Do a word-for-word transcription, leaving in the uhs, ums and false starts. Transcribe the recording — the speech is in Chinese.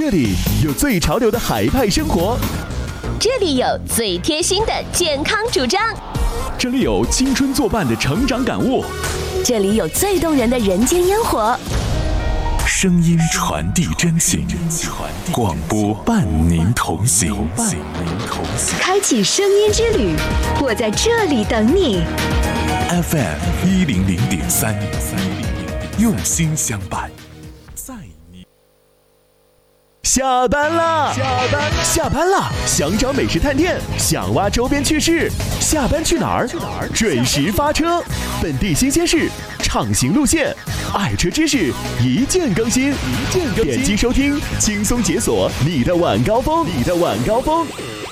这里有最潮流的海派生活， 这里有最贴心的健康主张， 这里有青春作伴的成长感悟， 这里有最动人的人间烟火。 声音传递真情，广播伴您同行。 开启声音之旅，我在这里等你。 F M 一零零点三，用心相伴，在你。 下班啦！下班下班啦！想找美食探店，想挖周边趣事，下班去哪儿？准时发车，本地新鲜事，畅行路线，爱车知识一键更新，一键更新。点击收听，轻松解锁你的晚高峰，你的晚高峰。